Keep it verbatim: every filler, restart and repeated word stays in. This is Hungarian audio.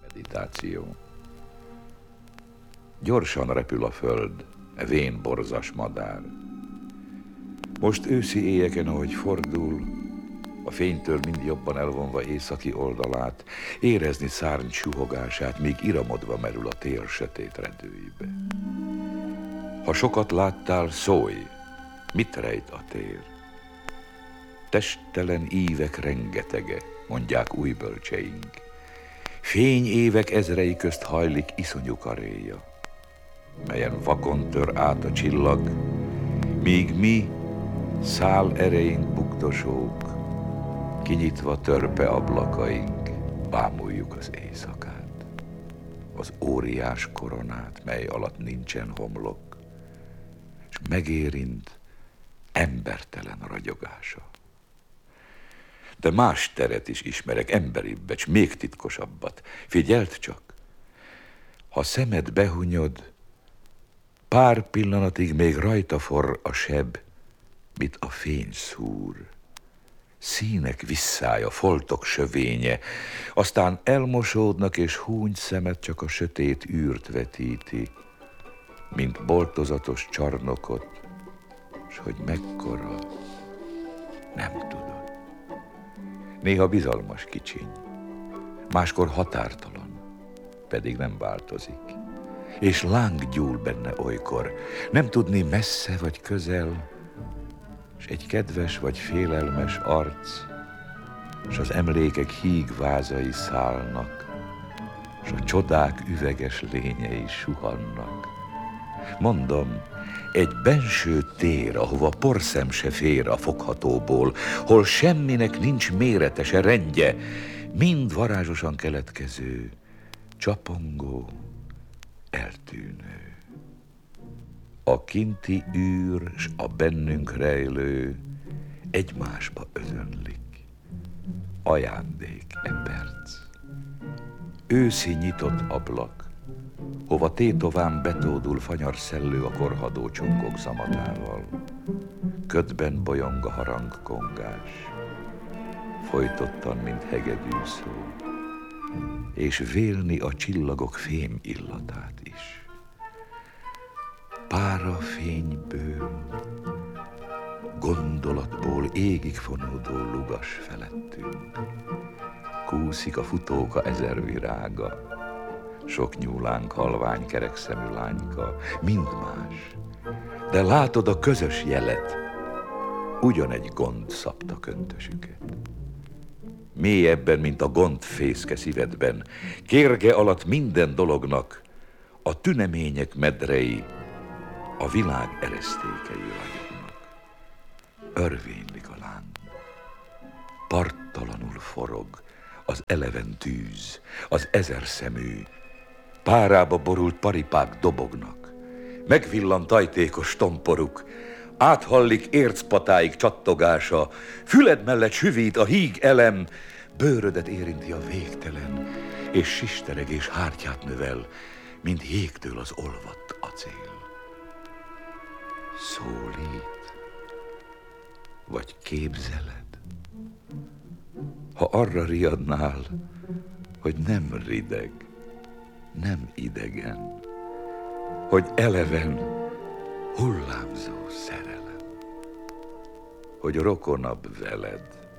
meditáció. Gyorsan repül a föld, e vén borzas madár. Most őszi éjeken, ahogy fordul, a fénytől mind jobban elvonva északi oldalát, érezni szárny suhogását, míg iramodva merül a tél sötét redőibe. Ha sokat láttál, szólj, mit rejt a tér? Testtelen ívek rengetege, mondják új bölcseink. Fényévek ezrei közt hajlik iszonyú karéja, melyen vakon tör át a csillag, míg mi, szál ereink bukdosók, kinyitva törpe ablakaink, bámuljuk az éjszakát, az óriás koronát, mely alatt nincsen homlok, és megérint embertelen ragyogása. De más teret is ismerek, emberibbet, s még titkosabbat. Figyeld csak, ha szemed behunyod, pár pillanatig még rajta forr a seb, mit a fény szúr. Színek visszája, foltok sövénye, aztán elmosódnak, és húny szemed csak a sötét űrt vetíti, mint boltozatos csarnokot, s hogy mekkora, nem tudod. Néha bizalmas kicsiny, máskor határtalan, pedig nem változik. És láng gyúl benne olykor, nem tudni messze vagy közel, s egy kedves vagy félelmes arc, s az emlékek híg vázai szállnak, s a csodák üveges lényei suhannak. Mondom, egy benső tér, ahova porszem se fér a foghatóból, hol semminek nincs mérete se rendje, mind varázsosan keletkező, csapongó, eltűnő. A kinti űr s a bennünk rejlő egymásba özönlik. Ajándék e perc. Őszi nyitott ablak, hova tétován betódul fanyar szellő a korhadó csongók zamatával. Ködben bolyong a harangkongás, folytottan, mint hegedű szó, és vélni a csillagok fém illatát is. Pára fényből, gondolatból égig fonódó lugas felettünk. Kúszik a futóka ezer virága, sok nyúlánk halvány kerekszemű lányka, mind más. De látod a közös jelet, ugyanegy gond szabta köntösüket. Mélyebben, mint a gond fészke szívedben, kérge alatt minden dolognak a tünemények medrei, a világ eresztékei ragyognak. Örvénylik a láng, parttalanul forog az eleven tűz, az ezer szemű, párába borult paripák dobognak, megvillant tajtékos tomporuk, áthallik ércpatáig csattogása, füled mellett süvít a híg elem, bőrödet érinti a végtelen, és sistereg és hártyát növel, mint jégtől az olvadt acél. Szólít, vagy képzeled? Ha arra riadnál, hogy nem rideg, nem idegen, hogy eleven, hullámzó szerelem, hogy rokonabb veled,